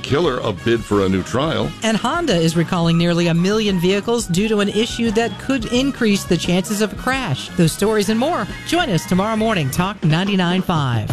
killer a bid for a new trial. And Honda is recalling nearly 1 million vehicles due to an issue that could increase the chances of a crash. Those stories and more. Join us tomorrow morning, Talk 99.5.